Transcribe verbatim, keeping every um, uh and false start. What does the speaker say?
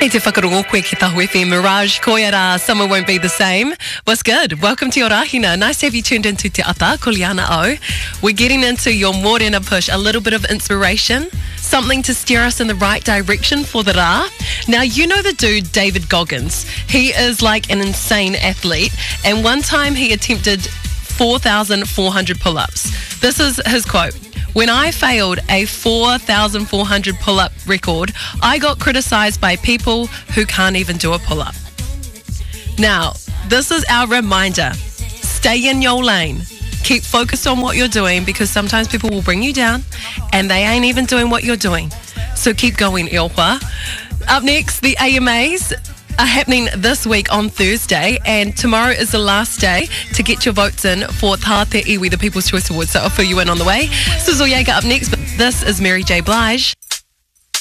Kei te whakarongo koe ki Tahu F M Mirage. Koia rā, summer won't be the same. What's good? Welcome to Your Rahina. Nice to have you tuned into Te Ata, ko Liana O. We're getting into your Morena push, a little bit of inspiration, something to steer us in the right direction for the rā. Now, you know the dude, David Goggins. He is like an insane athlete, and one time he attempted four thousand four hundred pull-ups. This is his quote. When I failed a four thousand four hundred pull-up record, I got criticised by people who can't even do a pull-up. Now, this is our reminder. Stay in your lane. Keep focused on what you're doing, because sometimes people will bring you down and they ain't even doing what you're doing. So keep going, Ilhwa. Up next, the A M As are happening this week on Thursday, and tomorrow is the last day to get your votes in for Tā Te Iwi, the People's Choice Awards. So I'll fill you in on the way. Sizzle Jaeger up next, but this is Mary J. Blige.